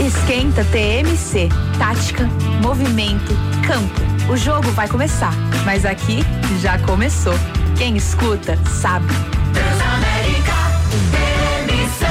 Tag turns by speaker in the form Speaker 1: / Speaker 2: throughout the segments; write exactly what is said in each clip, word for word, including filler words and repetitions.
Speaker 1: Esquenta T M C. Tática, movimento, campo. O jogo vai começar, mas aqui já começou. Quem escuta, sabe. Transamérica, T M C.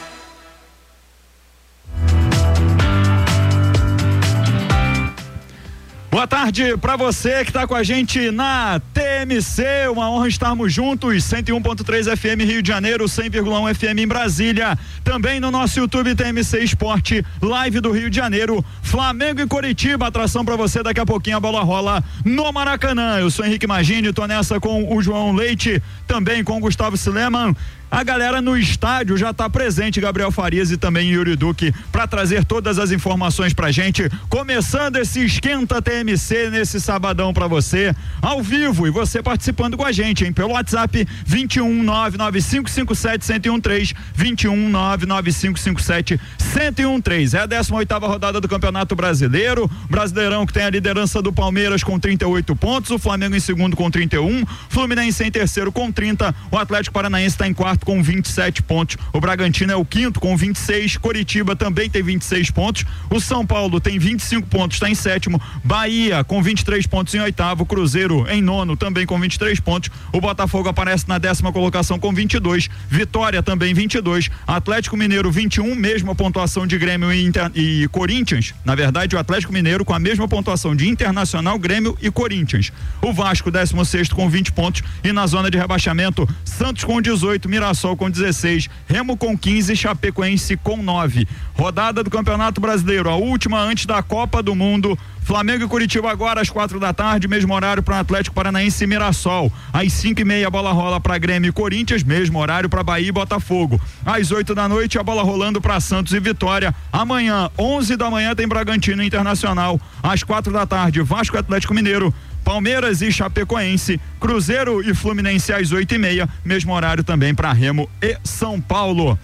Speaker 2: Boa tarde para você que está com a gente na T M C, uma honra estarmos juntos, cento e um ponto três F M Rio de Janeiro, cem vírgula um F M em Brasília, também no nosso YouTube T M C Esporte, live do Rio de Janeiro, Flamengo e Coritiba, atração para você, daqui a pouquinho a bola rola no Maracanã. Eu sou Henrique Magini, tô nessa com o João Leite, também com o Gustavo Sileman. A galera no estádio já está presente, Gabriel Farias e também Yuri Duque, para trazer todas as informações pra gente. Começando esse Esquenta T M C nesse sabadão para você, ao vivo, e você participando com a gente, hein? Pelo WhatsApp vinte e um, nove nove cinco cinco sete, um zero um três, vinte e um, nove nove cinco cinco sete, um zero um três. É a décima oitava rodada do Campeonato Brasileiro. Brasileirão que tem a liderança do Palmeiras com trinta e oito pontos, o Flamengo em segundo com trinta e um, Fluminense em terceiro com trinta, o Atlético Paranaense está em quarto com vinte e sete pontos, o Bragantino é o quinto com vinte e seis, Coritiba também tem vinte e seis pontos, o São Paulo tem vinte e cinco pontos, está em sétimo, Bahia com vinte e três pontos em oitavo, Cruzeiro em nono também com vinte e três pontos, o Botafogo aparece na décima colocação com vinte e dois, Vitória também vinte e dois, Atlético Mineiro vinte e um, mesma pontuação de Grêmio e, Inter, e Corinthians, na verdade o Atlético Mineiro com a mesma pontuação de Internacional, Grêmio e Corinthians, o Vasco décimo sexto com vinte pontos, e na zona de rebaixamento Santos com dezoito, Mirassol com dezesseis, Remo com quinze, Chapecoense com nove. Rodada do Campeonato Brasileiro, a última antes da Copa do Mundo. Flamengo e Coritiba agora às quatro da tarde, mesmo horário para Atlético Paranaense e Mirassol. Às cinco e meia a bola rola para Grêmio e Corinthians, mesmo horário para Bahia e Botafogo. Às oito da noite a bola rolando para Santos e Vitória. Amanhã, onze da manhã, tem Bragantino e Internacional. Às quatro da tarde, Vasco e Atlético Mineiro. Palmeiras e Chapecoense, Cruzeiro e Fluminense às oito e meia, mesmo horário também para Remo e São Paulo.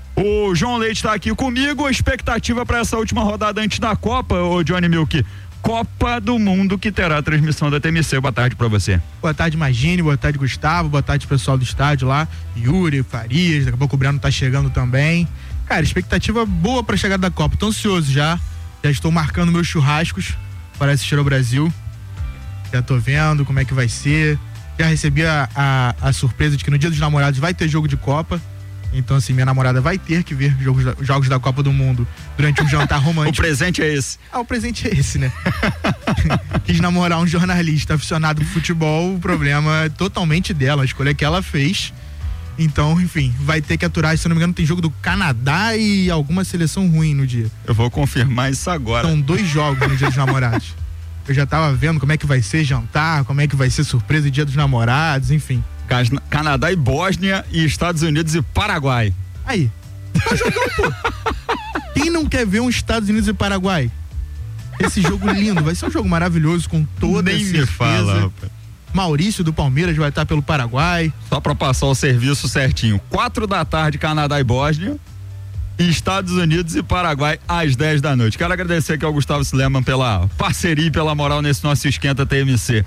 Speaker 2: O João Leite está aqui comigo, a expectativa para essa última rodada antes da Copa, ô Johnny Milk, Copa do Mundo, que terá a transmissão da T M C. Boa tarde para você.
Speaker 3: Boa tarde, Magine, boa tarde, Gustavo, boa tarde, pessoal do estádio lá, Yuri, Farias, daqui a pouco o Breno tá chegando também. Cara, expectativa boa para a chegada da Copa, tô ansioso já, já estou marcando meus churrascos para assistir ao Brasil. Já tô vendo como é que vai ser. Já recebi a, a, a surpresa de que no Dia dos Namorados vai ter jogo de Copa. Então, assim, minha namorada vai ter que ver jogos da, jogos da Copa do Mundo durante um jantar romântico.
Speaker 2: O presente é esse.
Speaker 3: Ah, o presente é esse, né? Quis namorar um jornalista aficionado por futebol, o problema é totalmente dela, a escolha que ela fez. Então, enfim, vai ter que aturar. Se eu não me engano, tem jogo do Canadá e alguma seleção ruim no dia.
Speaker 2: Eu vou confirmar isso agora.
Speaker 3: São dois jogos no Dia dos Namorados. Eu já tava vendo como é que vai ser jantar, como é que vai ser surpresa e Dia dos Namorados, enfim.
Speaker 2: Canadá e Bósnia e Estados Unidos e Paraguai.
Speaker 3: Aí. Tá jogando, pô. Quem não quer ver um Estados Unidos e Paraguai? Esse jogo lindo, vai ser um jogo maravilhoso com toda
Speaker 2: Nem
Speaker 3: certeza.
Speaker 2: me fala, rapaz.
Speaker 3: Maurício do Palmeiras vai estar pelo Paraguai.
Speaker 2: Só pra passar o serviço certinho. Quatro da tarde, Canadá e Bósnia. E Estados Unidos e Paraguai às dez da noite. Quero agradecer aqui ao Gustavo Sileman pela parceria e pela moral nesse nosso Esquenta T M C.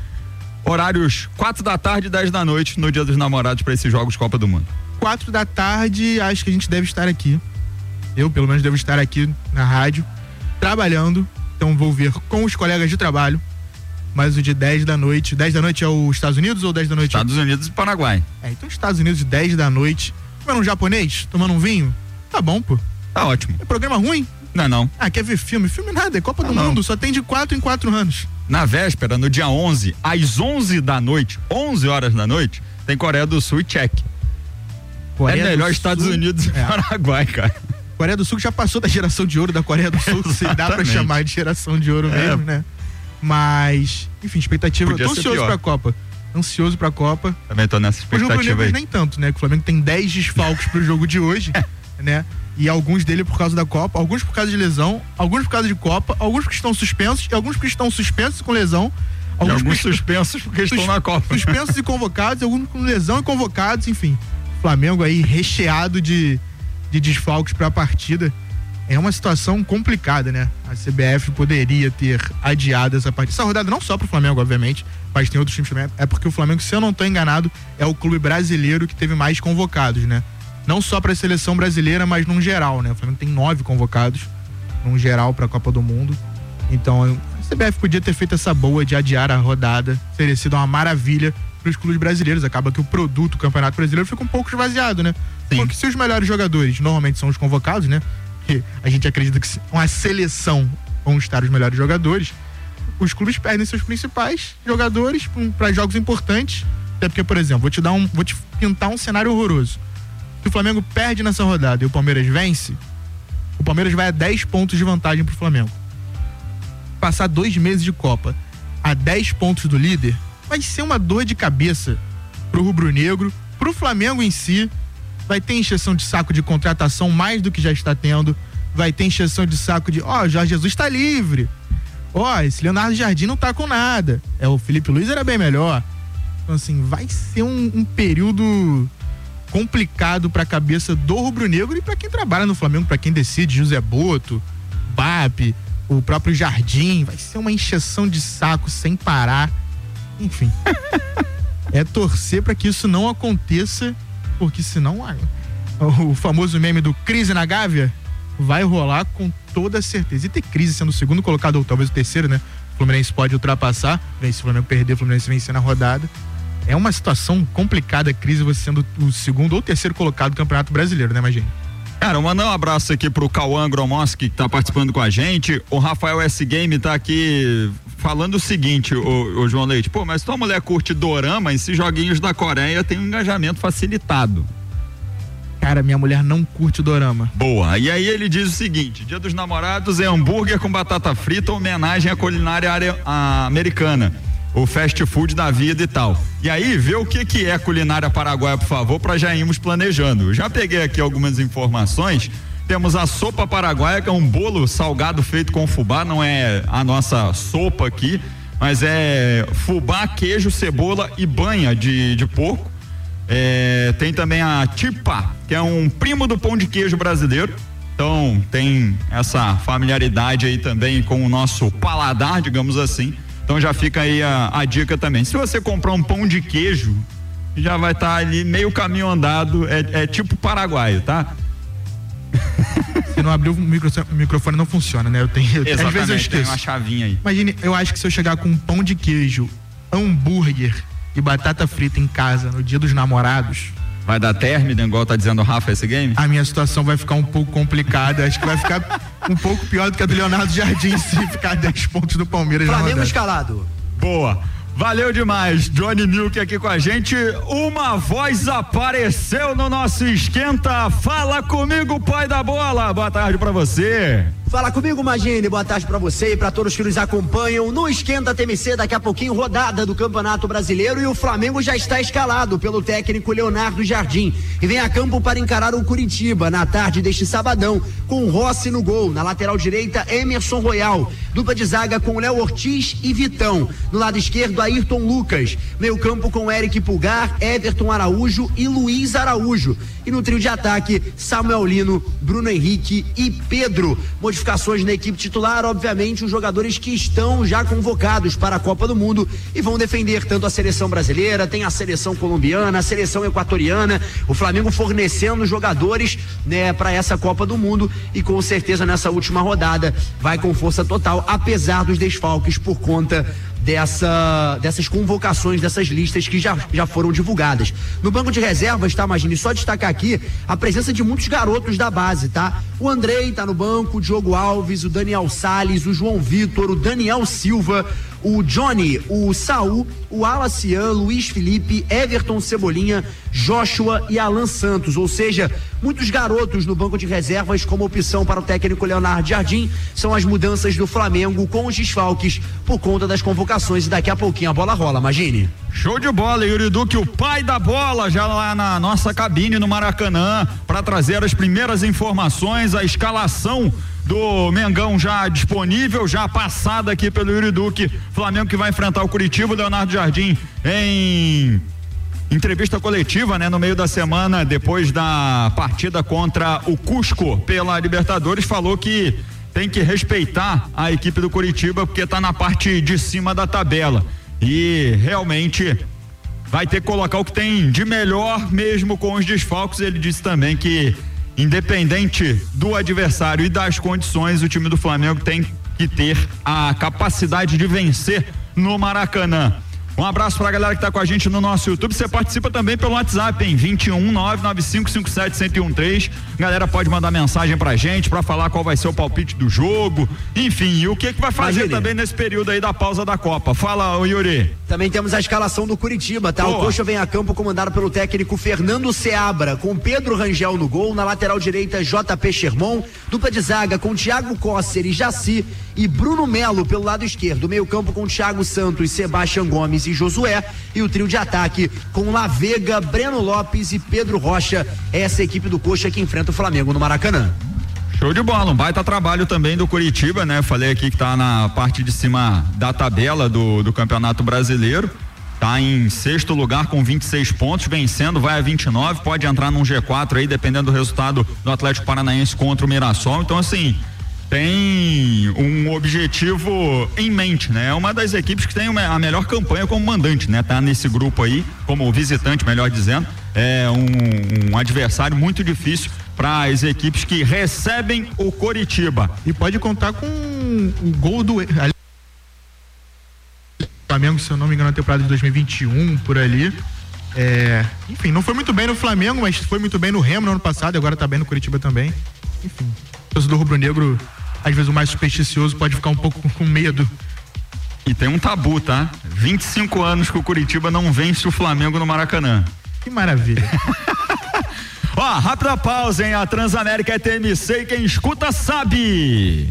Speaker 2: Horários quatro da tarde e dez da noite no Dia dos Namorados para esses Jogos Copa do Mundo.
Speaker 3: Quatro da tarde, acho que a gente deve estar aqui. Eu, pelo menos, devo estar aqui na rádio, trabalhando. Então vou ver com os colegas de trabalho. Mas o de dez da noite. dez da noite é os Estados Unidos ou dez da noite?
Speaker 2: Estados Unidos e Paraguai.
Speaker 3: É, então Estados Unidos, dez da noite. Comendo um japonês? Tomando um vinho? Tá bom, pô.
Speaker 2: Tá ótimo.
Speaker 3: É programa ruim?
Speaker 2: Não é não.
Speaker 3: Ah, quer ver filme? Filme nada, é Copa do Mundo, só tem de quatro em quatro anos.
Speaker 2: Na véspera, no dia onze, às onze da noite, onze horas da noite, tem Coreia do Sul e Tchequia. É melhor Estados Unidos e Paraguai, cara.
Speaker 3: Coreia do Sul já passou da geração de ouro da Coreia do Sul, se dá pra chamar de geração de ouro mesmo, né? Mas, enfim, expectativa. Podia tô ansioso pra Copa. Ansioso pra Copa.
Speaker 2: Também tô nessa expectativa.
Speaker 3: O jogo
Speaker 2: aí.
Speaker 3: nem tanto, né? Que o Flamengo tem dez desfalques pro jogo de hoje, né? E alguns dele por causa da Copa, alguns por causa de lesão, alguns por causa de Copa, alguns que estão suspensos e alguns que estão suspensos com lesão.
Speaker 2: Alguns, alguns suspensos porque estão sus, na Copa.
Speaker 3: Suspensos e convocados, alguns com lesão e convocados, enfim. Flamengo aí recheado de, de desfalques para a partida. É uma situação complicada, né? A C B F poderia ter adiado essa partida. Essa rodada não só pro Flamengo, obviamente, mas tem outros times também. É porque o Flamengo, se eu não tô enganado, é o clube brasileiro que teve mais convocados, né? Não só para a seleção brasileira, mas num geral, né? O Flamengo tem nove convocados. num geral para a Copa do Mundo. Então, a C B F podia ter feito essa boa de adiar a rodada, teria sido uma maravilha para os clubes brasileiros. Acaba que o produto do Campeonato Brasileiro fica um pouco esvaziado, né? Sim. Porque se os melhores jogadores normalmente são os convocados, né? Porque a gente acredita que uma seleção vão estar os melhores jogadores, os clubes perdem seus principais jogadores para jogos importantes. Até porque, por exemplo, vou te dar um, vou te pintar um cenário horroroso. Se o Flamengo perde nessa rodada e o Palmeiras vence, o Palmeiras vai a dez pontos de vantagem pro Flamengo. Passar dois meses de Copa a dez pontos do líder vai ser uma dor de cabeça pro rubro-negro, pro Flamengo em si. Vai ter encheção de saco de contratação mais do que já está tendo. Vai ter encheção de saco de, ó, oh, Jorge Jesus tá livre. Ó, oh, esse Leonardo Jardim não tá com nada. É, o Felipe Luiz era bem melhor. Então, assim, vai ser um, um período complicado pra cabeça do rubro-negro e pra quem trabalha no Flamengo, pra quem decide, José Boto, B A P, o próprio Jardim. Vai ser uma encheção de saco sem parar. Enfim. É torcer pra que isso não aconteça, porque senão o famoso meme do crise na Gávea vai rolar com toda certeza. E ter crise sendo o segundo colocado, ou talvez o terceiro, né? O Fluminense pode ultrapassar, se o Flamengo perder, o Fluminense vencer na rodada. É uma situação complicada a crise, você sendo o segundo ou terceiro colocado do Campeonato Brasileiro, né, Magini?
Speaker 2: Cara, mandar um abraço aqui pro Cauã Gromoski, que tá participando com a gente. O Rafael S. Game tá aqui falando o seguinte, o, o João Leite, pô, mas tua mulher curte dorama, esses joguinhos da Coreia tem um engajamento facilitado.
Speaker 3: Cara, minha mulher não curte dorama.
Speaker 2: Boa, e aí ele diz o seguinte: Dia dos Namorados é hambúrguer com batata frita, homenagem à culinária área, à americana, o fast food da vida e tal. E aí, vê o que que é culinária paraguaia, por favor, para já irmos planejando. Eu já peguei aqui algumas informações. Temos a sopa paraguaia, que é um bolo salgado feito com fubá, não é a nossa sopa aqui, mas é fubá, queijo, cebola e banha de, de porco. É, tem também a tipa, que é um primo do pão de queijo brasileiro. Então tem essa familiaridade aí também com o nosso paladar, digamos assim. Então já fica aí a, a dica também. Se você comprar um pão de queijo, já vai estar tá ali meio caminho andado, é, é tipo paraguaio, tá?
Speaker 3: Se não abrir o, micro, o microfone não funciona, né? Eu tenho,
Speaker 2: Exatamente,
Speaker 3: às vezes eu esqueço.
Speaker 2: Tem uma chavinha aí.
Speaker 3: Imagine, eu acho que se eu chegar com um pão de queijo, hambúrguer e batata frita em casa no Dia dos Namorados,
Speaker 2: vai dar término, igual tá dizendo o Rafa esse game?
Speaker 3: A minha situação vai ficar um pouco complicada. Acho que vai ficar um pouco pior do que a do Leonardo Jardim se ficar dez pontos do Palmeiras.
Speaker 4: Flamengo escalado.
Speaker 2: Boa. Valeu demais, Johnny Milk aqui com a gente. Uma voz apareceu no nosso esquenta. Fala comigo, pai da bola. Boa tarde pra você.
Speaker 4: Fala comigo, Magine, boa tarde pra você e pra todos que nos acompanham no Esquenta T M C. Daqui a pouquinho, rodada do Campeonato Brasileiro, e o Flamengo já está escalado pelo técnico Leonardo Jardim e vem a campo para encarar o Curitiba na tarde deste sabadão, com Rossi no gol. Na lateral direita, Emerson Royal, dupla de zaga com Léo Ortiz e Vitão. No lado esquerdo, Ayrton Lucas, meio campo com Eric Pulgar, Everton Araújo e Luiz Araújo, e no trio de ataque, Samuel Lino, Bruno Henrique e Pedro. Modificações na equipe titular, obviamente os jogadores que estão já convocados para a Copa do Mundo e vão defender tanto a seleção brasileira, tem a seleção colombiana, a seleção equatoriana, o Flamengo fornecendo jogadores, né, para essa Copa do Mundo, e com certeza nessa última rodada vai com força total, apesar dos desfalques por conta dessa, dessas convocações, dessas listas que já, já foram divulgadas. No banco de reservas, tá, Magine, só destacar aqui a presença de muitos garotos da base, tá? O Andrei tá no banco, o Diogo Alves, o Daniel Salles, o João Vitor, o Daniel Silva, o Johnny, o Saul, o Alacian, Luiz Felipe, Everton Cebolinha, Joshua e Alan Santos, ou seja, muitos garotos no banco de reservas como opção para o técnico Leonardo Jardim. São as mudanças do Flamengo com os desfalques por conta das convocações, e daqui a pouquinho a bola rola, Magine.
Speaker 2: Show de bola, Yuri Duque, o pai da bola, já lá na nossa cabine no Maracanã, para trazer as primeiras informações, a escalação do Mengão já disponível, já passada aqui pelo Yuri Duque. Flamengo que vai enfrentar o Curitiba. O Leonardo Jardim, em entrevista coletiva, né, no meio da semana, depois da partida contra o Cusco pela Libertadores, falou que tem que respeitar a equipe do Curitiba porque está na parte de cima da tabela e realmente vai ter que colocar o que tem de melhor mesmo com os desfalques. Ele disse também que independente do adversário e das condições, o time do Flamengo tem que ter a capacidade de vencer no Maracanã. Um abraço pra galera que tá com a gente no nosso YouTube. Você participa também pelo WhatsApp, hein? vinte e um, nove nove cinco cinco sete, um zero um três. Galera pode mandar mensagem pra gente pra falar qual vai ser o palpite do jogo. Enfim, e o que que vai fazer Imagine. também nesse período aí da pausa da Copa. Fala, Yuri.
Speaker 4: Também temos a escalação do Curitiba, tá? Boa. O Coxa vem a campo comandado pelo técnico Fernando Seabra, com Pedro Rangel no gol, na lateral direita J P Sherman, dupla de zaga com Thiago Cosser e Jaci e Bruno Melo pelo lado esquerdo, meio campo com Thiago Santos, Sebastião Gomes e Josué, e o trio de ataque com Lavega, Breno Lopes e Pedro Rocha. Essa é a equipe do Coxa que enfrenta o Flamengo no Maracanã.
Speaker 2: Show de bola, um baita trabalho também do Curitiba, né? Falei aqui que tá na parte de cima da tabela do, do Campeonato Brasileiro, tá em sexto lugar com vinte e seis pontos, vencendo, vai a vinte e nove, pode entrar num G quatro aí, dependendo do resultado do Atlético Paranaense contra o Mirassol. Então, assim, tem um objetivo em mente, né? É uma das equipes que tem uma, a melhor campanha como mandante, né? Tá nesse grupo aí, como visitante, melhor dizendo, é um, um adversário muito difícil para as equipes que recebem o Coritiba.
Speaker 3: E pode contar com o gol do Flamengo, se eu não me engano, na temporada de dois mil e vinte e um, por ali. É, enfim, não foi muito bem no Flamengo, mas foi muito bem no Remo no ano passado, e agora tá bem no Curitiba também. Enfim, o torcedor rubro-negro, às vezes o mais supersticioso, pode ficar um pouco com, com medo.
Speaker 2: E tem um tabu, tá? vinte e cinco anos que o Curitiba não vence o Flamengo no Maracanã.
Speaker 3: Que maravilha.
Speaker 2: Ó, rápida pausa, hein? A Transamérica é T M C e quem escuta sabe.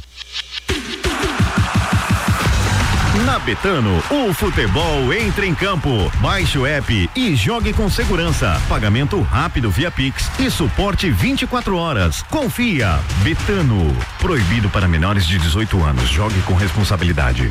Speaker 5: Na Betano, o futebol entra em campo. Baixe o app e jogue com segurança. Pagamento rápido via Pix e suporte vinte e quatro horas. Confia. Betano. Proibido para menores de dezoito anos. Jogue com responsabilidade.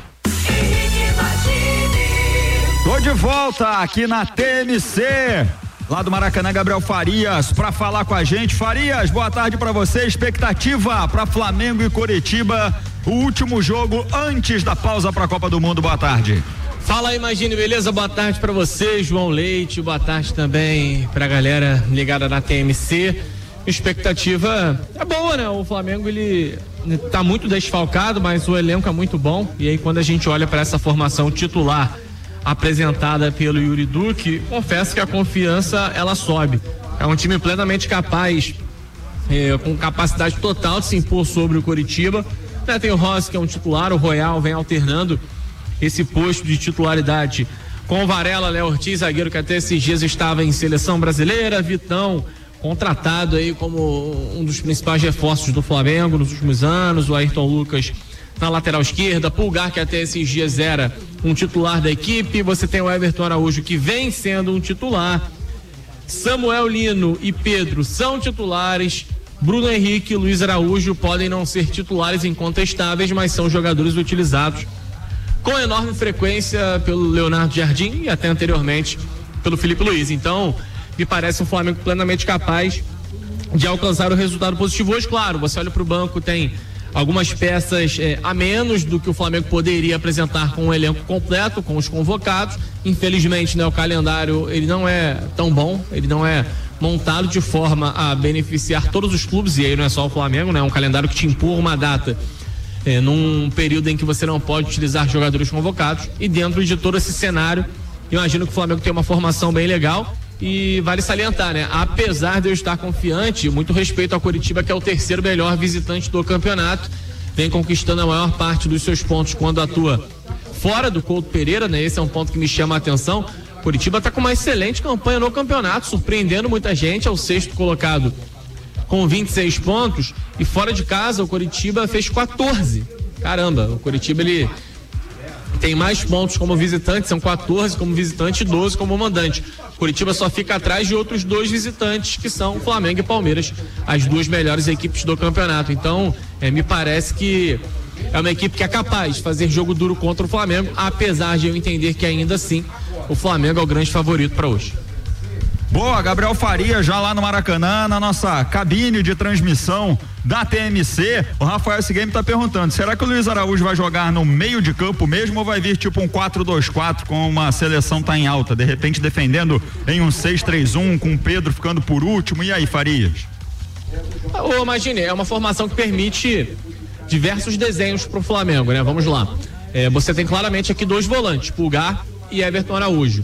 Speaker 2: Tô de volta aqui na T M C. Lá do Maracanã, Gabriel Farias, para falar com a gente. Farias, boa tarde para você. Expectativa para Flamengo e Coritiba, o último jogo antes da pausa para a Copa do Mundo. Boa tarde.
Speaker 6: Fala aí, Imagine, beleza? Boa tarde para você, João Leite. Boa tarde também para a galera ligada na T M C. Expectativa é boa, né? O Flamengo, ele tá muito desfalcado, mas o elenco é muito bom. E aí, quando a gente olha para essa formação titular apresentada pelo Yuri Duque, confesso que a confiança ela sobe. É um time plenamente capaz, é, com capacidade total de se impor sobre o Coritiba. Né, tem o Rossi, que é um titular, o Royal vem alternando esse posto de titularidade com o Varela, Léo Ortiz, zagueiro que até esses dias estava em seleção brasileira, Vitão, contratado aí como um dos principais reforços do Flamengo nos últimos anos, o Ayrton Lucas na lateral esquerda, Pulgar, que até esses dias era um titular da equipe, você tem o Everton Araújo, que vem sendo um titular, Samuel Lino e Pedro são titulares, Bruno Henrique e Luiz Araújo podem não ser titulares incontestáveis, mas são jogadores utilizados com enorme frequência pelo Leonardo Jardim e até anteriormente pelo Felipe Luiz. Então, me parece um Flamengo plenamente capaz de alcançar o resultado positivo hoje. Claro, você olha para o banco, tem algumas peças eh, a menos do que o Flamengo poderia apresentar com um elenco completo, com os convocados. Infelizmente, né, o calendário ele não é tão bom, ele não é montado de forma a beneficiar todos os clubes, e aí não é só o Flamengo, né? É um calendário que te empurra uma data eh, num período em que você não pode utilizar jogadores convocados, e dentro de todo esse cenário, imagino que o Flamengo tem uma formação bem legal. E vale salientar, né? Apesar de eu estar confiante, muito respeito ao Coritiba, que é o terceiro melhor visitante do campeonato, vem conquistando a maior parte dos seus pontos quando atua fora do Couto Pereira, né? Esse é um ponto que me chama a atenção. Coritiba está com uma excelente campanha no campeonato, surpreendendo muita gente, é o sexto colocado com vinte e seis pontos, e fora de casa o Coritiba fez quatorze. Caramba, o Coritiba ele tem mais pontos como visitante, são quatorze como visitante e doze como mandante. Curitiba só fica atrás de outros dois visitantes, que são Flamengo e Palmeiras, as duas melhores equipes do campeonato. Então, é, me parece que é uma equipe que é capaz de fazer jogo duro contra o Flamengo, apesar de eu entender que ainda assim o Flamengo é o grande favorito para hoje.
Speaker 2: Boa, Gabriel Faria já lá no Maracanã, na nossa cabine de transmissão da T M C. O Rafael Sigame tá perguntando, será que o Luiz Araújo vai jogar no meio de campo mesmo ou vai vir tipo um quatro dois quatro com uma seleção tá em alta, de repente defendendo em um seis três um com o Pedro ficando por último? E aí, Farias?
Speaker 6: Ô, imagine, é uma formação que permite diversos desenhos pro Flamengo, né? Vamos lá. É, você tem claramente aqui dois volantes, Pulgar e Everton Araújo.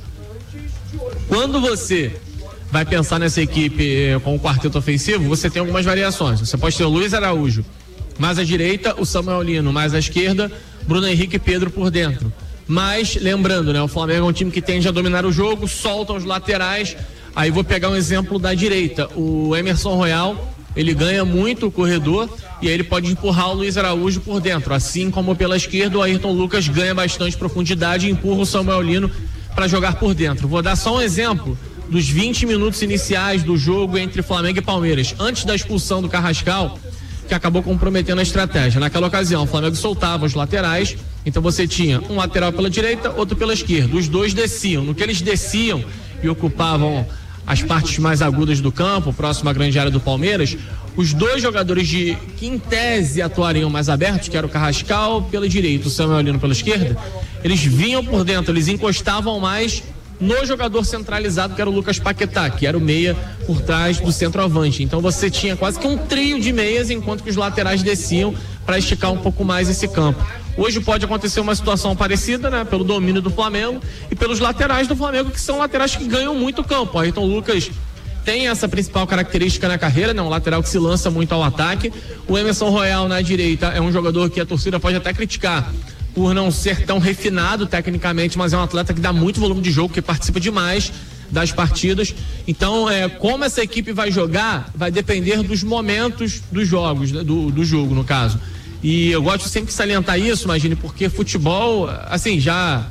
Speaker 6: Quando você vai pensar nessa equipe com o quarteto ofensivo, você tem algumas variações. Você pode ter o Luiz Araújo mais à direita, o Samuel Lino mais à esquerda, Bruno Henrique e Pedro por dentro. Mas, lembrando, né, o Flamengo é um time que tende a dominar o jogo, solta os laterais. Aí vou pegar um exemplo da direita. O Emerson Royal, ele ganha muito o corredor e aí ele pode empurrar o Luiz Araújo por dentro. Assim como pela esquerda, o Ayrton Lucas ganha bastante profundidade e empurra o Samuel Lino para jogar por dentro. Vou dar só um exemplo dos vinte minutos iniciais do jogo entre Flamengo e Palmeiras, antes da expulsão do Carrascal, que acabou comprometendo a estratégia. Naquela ocasião, o Flamengo soltava os laterais, então você tinha um lateral pela direita, outro pela esquerda. Os dois desciam. No que eles desciam e ocupavam as partes mais agudas do campo, próximo à grande área do Palmeiras, os dois jogadores de que em tese atuariam mais abertos, que era o Carrascal pela direita, o Samuel Lino pela esquerda, eles vinham por dentro, eles encostavam mais no jogador centralizado, que era o Lucas Paquetá, que era o meia por trás do centroavante. Então você tinha quase que um trio de meias, enquanto que os laterais desciam para esticar um pouco mais esse campo. Hoje pode acontecer uma situação parecida, né? Pelo domínio do Flamengo e pelos laterais do Flamengo, que são laterais que ganham muito campo. Então o Lucas tem essa principal característica na carreira, né? Um lateral que se lança muito ao ataque. O Emerson Royal na direita é um jogador que a torcida pode até criticar por não ser tão refinado tecnicamente, mas é um atleta que dá muito volume de jogo, que participa demais das partidas. Então, é, como essa equipe vai jogar, vai depender dos momentos dos jogos, do, do jogo, no caso. E eu gosto sempre de salientar isso, imagine, porque futebol, assim, já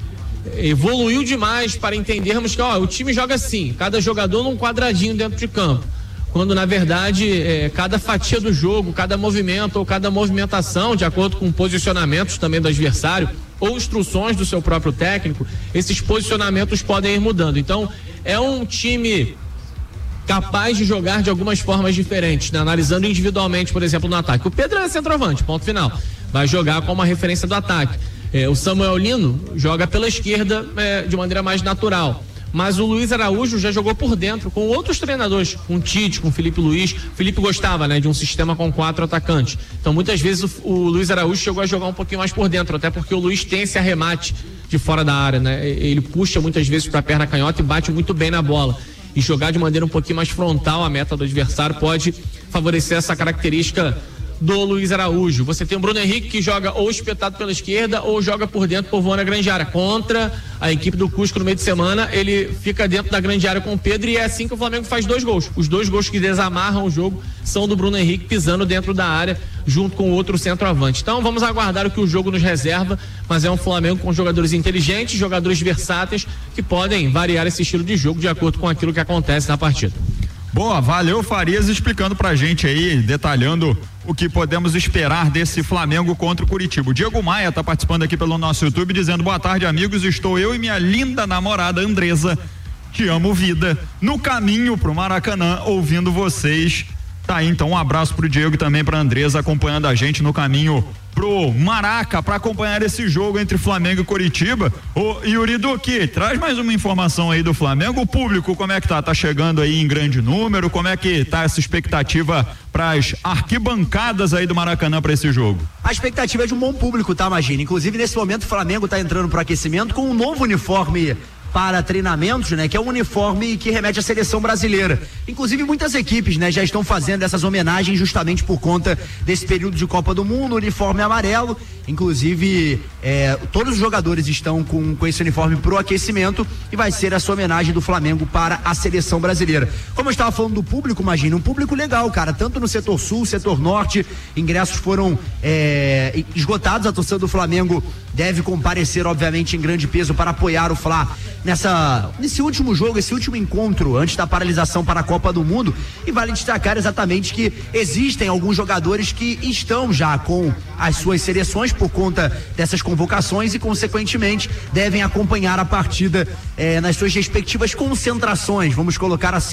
Speaker 6: evoluiu demais para entendermos que, ó, o time joga assim, cada jogador num quadradinho dentro de campo. Quando, na verdade, é, cada fatia do jogo, cada movimento ou cada movimentação, de acordo com posicionamentos também do adversário ou instruções do seu próprio técnico, esses posicionamentos podem ir mudando. Então, é um time capaz de jogar de algumas formas diferentes, né? Analisando individualmente, por exemplo, no ataque. O Pedro é centroavante, ponto final. Vai jogar como uma referência do ataque. É, o Samuel Lino joga pela esquerda é, de maneira mais natural. Mas o Luiz Araújo já jogou por dentro com outros treinadores, com o Tite, com o Felipe Luiz. O Felipe gostava, né, de um sistema com quatro atacantes. Então, muitas vezes o, o Luiz Araújo chegou a jogar um pouquinho mais por dentro, até porque o Luiz tem esse arremate de fora da área, né? Ele puxa muitas vezes para a perna canhota e bate muito bem na bola. E jogar de maneira um pouquinho mais frontal a meta do adversário pode favorecer essa característica do Luiz Araújo. Você tem o Bruno Henrique, que joga ou espetado pela esquerda ou joga por dentro, povoando a grande área. Contra a equipe do Cusco no meio de semana, ele fica dentro da grande área com o Pedro, e é assim que o Flamengo faz dois gols. Os dois gols que desamarram o jogo são do Bruno Henrique pisando dentro da área junto com o outro centroavante. Então vamos aguardar o que o jogo nos reserva, mas é um Flamengo com jogadores inteligentes, jogadores versáteis, que podem variar esse estilo de jogo de acordo com aquilo que acontece na partida.
Speaker 2: Boa, valeu Farias explicando pra gente aí, detalhando o que podemos esperar desse Flamengo contra o Curitiba. O Diego Maia tá participando aqui pelo nosso YouTube dizendo: boa tarde, amigos, estou eu e minha linda namorada Andresa, te amo vida, no caminho pro Maracanã, ouvindo vocês. Tá aí, então um abraço pro Diego e também pra Andresa acompanhando a gente no caminho pro Maraca para acompanhar esse jogo entre Flamengo e Curitiba. Ô Yuri Duque, traz mais uma informação aí do Flamengo. O público, como é que tá? Tá chegando aí em grande número? Como é que tá essa expectativa para as arquibancadas aí do Maracanã para esse jogo?
Speaker 4: A expectativa é de um bom público, tá, Magina? Inclusive, nesse momento, o Flamengo tá entrando pro aquecimento com um novo uniforme para treinamentos, né? Que é um uniforme que remete à seleção brasileira. Inclusive, muitas equipes, né, já estão fazendo essas homenagens justamente por conta desse período de Copa do Mundo, uniforme amarelo. Inclusive, é, todos os jogadores estão com, com esse uniforme pro aquecimento e vai ser essa homenagem do Flamengo para a seleção brasileira. Como eu estava falando do público, imagina, um público legal, cara, tanto no setor sul, setor norte, ingressos foram é, esgotados. A torcida do Flamengo deve comparecer, obviamente, em grande peso para apoiar o Fla nessa, nesse último jogo, esse último encontro antes da paralisação para a Copa do Mundo. E vale destacar exatamente que existem alguns jogadores que estão já com as suas seleções por conta dessas convocações e, consequentemente, devem acompanhar a partida eh, nas suas respectivas concentrações, vamos colocar assim.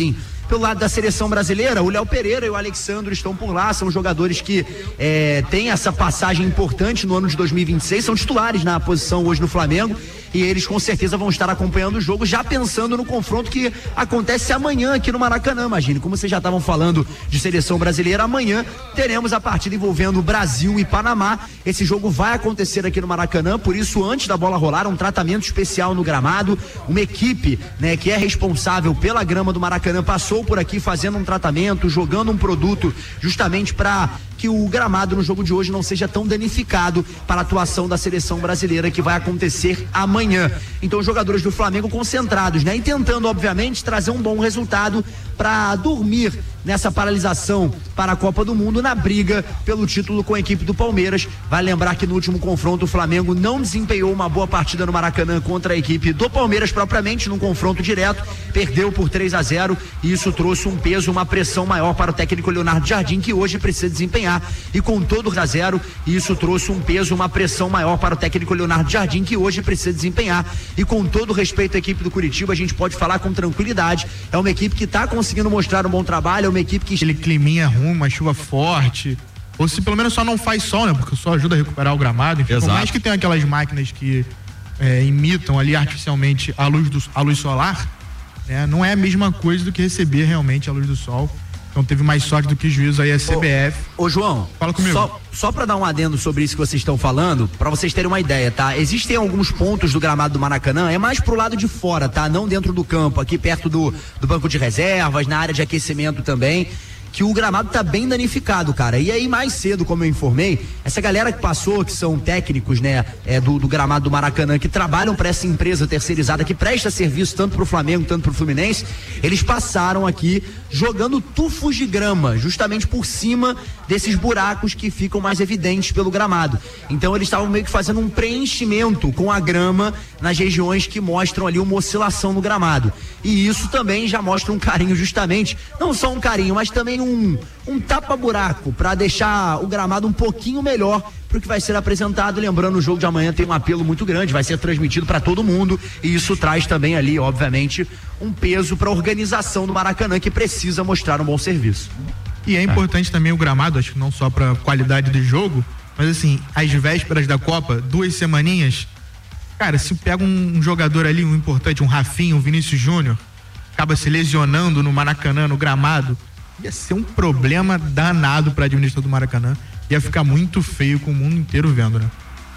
Speaker 4: Pelo lado da seleção brasileira, o Léo Pereira e o Alexandre estão por lá, são jogadores que é, têm essa passagem importante no ano de dois mil e vinte e seis, são titulares na posição hoje no Flamengo, e eles com certeza vão estar acompanhando o jogo, já pensando no confronto que acontece amanhã aqui no Maracanã. Imagine, como vocês já estavam falando de seleção brasileira, amanhã teremos a partida envolvendo Brasil e Panamá. Esse jogo vai acontecer aqui no Maracanã, por isso, antes da bola rolar, um tratamento especial no gramado, uma equipe, né, que é responsável pela grama do Maracanã passou por aqui fazendo um tratamento, jogando um produto justamente para que o gramado no jogo de hoje não seja tão danificado para a atuação da seleção brasileira que vai acontecer amanhã. Então os jogadores do Flamengo concentrados, né? E tentando, obviamente, trazer um bom resultado para dormir nessa paralisação para a Copa do Mundo na briga pelo título com a equipe do Palmeiras. Vai lembrar que no último confronto o Flamengo não desempenhou uma boa partida no Maracanã contra a equipe do Palmeiras propriamente, num confronto direto, perdeu por três a zero e isso trouxe um peso, uma pressão maior para o técnico Leonardo Jardim, que hoje precisa desempenhar, e com todo a zero, isso trouxe um peso, uma pressão maior para o técnico Leonardo Jardim, que hoje precisa desempenhar, e com todo respeito à equipe do Curitiba, a gente pode falar com tranquilidade, é uma equipe que está conseguindo mostrar um bom trabalho, é uma equipe que...
Speaker 3: Aquele climinha ruim, uma chuva forte, ou se pelo menos só não faz sol, né, porque só ajuda a recuperar o gramado, enfim, por mais que tenha aquelas máquinas que é, imitam ali artificialmente a luz, do, a luz solar, né, não é a mesma coisa do que receber realmente a luz do sol. Então teve mais sorte do que juízo aí a C B F.
Speaker 4: Ô, ô João,
Speaker 3: fala comigo.
Speaker 4: Só, só pra dar um adendo sobre isso que vocês estão falando, pra vocês terem uma ideia, tá? Existem alguns pontos do gramado do Maracanã, é mais pro lado de fora, tá? Não dentro do campo, aqui perto do, do banco de reservas, na área de aquecimento também, que o gramado tá bem danificado, cara. E aí mais cedo, como eu informei, essa galera que passou, que são técnicos, né, é, do, do gramado do Maracanã, que trabalham para essa empresa terceirizada, que presta serviço tanto pro Flamengo, tanto pro Fluminense, eles passaram aqui jogando tufos de grama, justamente por cima desses buracos que ficam mais evidentes pelo gramado. Então eles estavam meio que fazendo um preenchimento com a grama nas regiões que mostram ali uma oscilação no gramado. E isso também já mostra um carinho, justamente, não só um carinho, mas também um, um tapa-buraco para deixar o gramado um pouquinho melhor para o que vai ser apresentado. Lembrando, o jogo de amanhã tem um apelo muito grande, vai ser transmitido para todo mundo, e isso traz também ali, obviamente, um peso para a organização do Maracanã, que precisa mostrar um bom serviço.
Speaker 3: E é importante é. também o gramado, acho que não só para qualidade do jogo, mas assim, às vésperas da Copa, duas semaninhas, cara, se pega um, um jogador ali, um importante, um Rafinha, um Vinícius Júnior, acaba se lesionando no Maracanã, no gramado, ia ser um problema danado para a administração do Maracanã, ia ficar muito feio com o mundo inteiro vendo, né?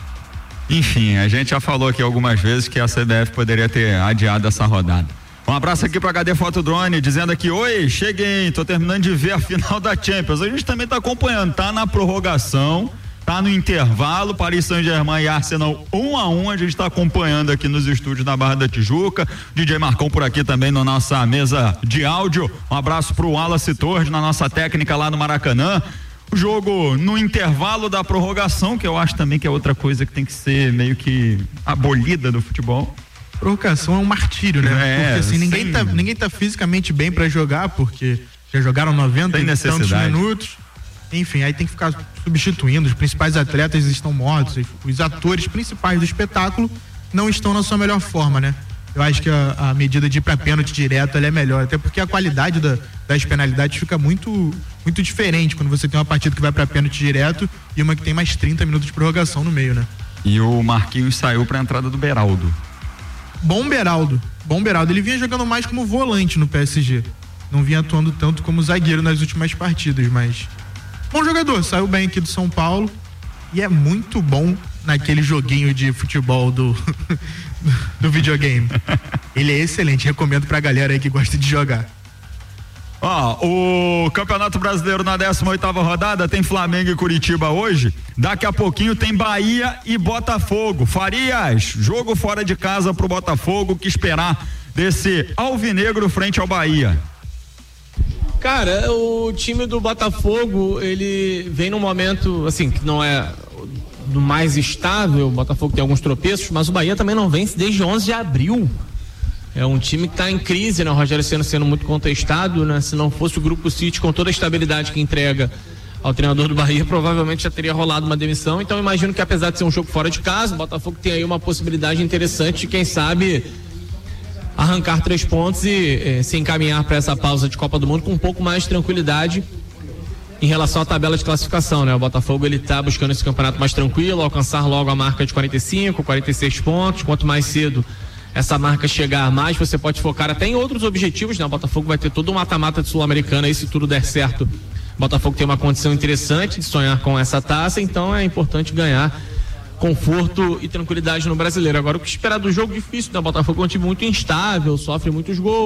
Speaker 2: Enfim, a gente já falou aqui algumas vezes que a C B F poderia ter adiado essa rodada. Um abraço aqui pra H D Fotodrone, dizendo aqui: oi, cheguei, tô terminando de ver a final da Champions. A gente também tá acompanhando, tá na prorrogação, tá no intervalo, Paris Saint-Germain e Arsenal um a um, a gente tá acompanhando aqui nos estúdios da Barra da Tijuca, D J Marcão por aqui também na nossa mesa de áudio. Um abraço pro Wallace Torres, na nossa técnica lá no Maracanã. O jogo no intervalo da prorrogação, que eu acho também que é outra coisa que tem que ser meio que abolida do futebol.
Speaker 3: Prorrogação é um martírio, né?
Speaker 2: É,
Speaker 3: porque assim, ninguém
Speaker 2: sem...
Speaker 3: tá, ninguém tá fisicamente bem pra jogar, porque já jogaram noventa e tantos minutos. Enfim, aí tem que ficar substituindo, os principais atletas estão mortos, os atores principais do espetáculo não estão na sua melhor forma, né? Eu acho que a, a medida de ir pra pênalti direto ela é melhor, até porque a qualidade da, das penalidades fica muito, muito diferente quando você tem uma partida que vai pra pênalti direto e uma que tem mais trinta minutos de prorrogação no meio, né?
Speaker 2: E o Marquinhos saiu pra entrada do Beraldo.
Speaker 3: Bom Beraldo, bom Beraldo, ele vinha jogando mais como volante no P S G, não vinha atuando tanto como zagueiro nas últimas partidas, mas bom jogador, saiu bem aqui do São Paulo e é muito bom naquele joguinho de futebol do do videogame. Ele é excelente, recomendo pra galera aí que gosta de jogar.
Speaker 2: Ó, o Campeonato Brasileiro na décima oitava rodada tem Flamengo e Curitiba hoje. Daqui a pouquinho tem Bahia e Botafogo. Farias, jogo fora de casa pro Botafogo, que esperar desse alvinegro frente ao Bahia?
Speaker 6: Cara, o time do Botafogo, ele vem num momento, assim, que não é do mais estável. O Botafogo tem alguns tropeços, mas o Bahia também não vence desde onze de abril. É um time que está em crise, né? O Rogério Ceni sendo muito contestado, né? Se não fosse o Grupo City com toda a estabilidade que entrega ao treinador do Bahia, provavelmente já teria rolado uma demissão. Então imagino que, apesar de ser um jogo fora de casa, o Botafogo tem aí uma possibilidade interessante de, quem sabe, arrancar três pontos e eh, se encaminhar para essa pausa de Copa do Mundo com um pouco mais de tranquilidade em relação à tabela de classificação, né? O Botafogo, ele tá buscando esse campeonato mais tranquilo, alcançar logo a marca de quarenta e cinco, quarenta e seis pontos. Quanto mais cedo essa marca chegar, mais você pode focar até em outros objetivos, né? O Botafogo vai ter todo um mata-mata de Sul-Americana aí, se tudo der certo. O Botafogo tem uma condição interessante de sonhar com essa taça, então é importante ganhar conforto e tranquilidade no Brasileiro. Agora, o que esperar do jogo, difícil, né? O Botafogo é um time muito instável, sofre muitos gols.